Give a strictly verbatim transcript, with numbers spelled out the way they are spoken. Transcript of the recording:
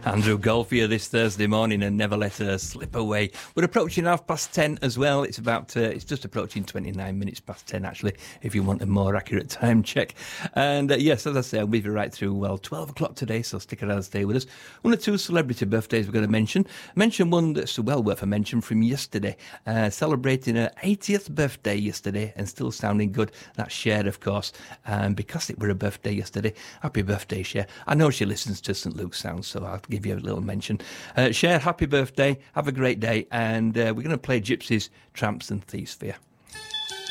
Andrew Golf here this Thursday morning, and never let her slip away. We're approaching half past ten as well. It's about, uh, it's just approaching twenty-nine minutes past ten, actually, if you want a more accurate time check. And uh, yes, as I say, I'll be right through, well, twelve o'clock today, so stick around and stay with us. One or two celebrity birthdays we're going to mention. Mention one that's well worth a mention from yesterday, uh, celebrating her eightieth birthday yesterday and still sounding good. That's Cher, of course. And because it were her birthday yesterday, happy birthday, Cher. I know she listens to Saint Luke's Sound, so I'll give you a little mention. Uh, Cher, happy birthday. Have a great day. And uh, we're going to play Gypsies, Tramps and Thieves for you.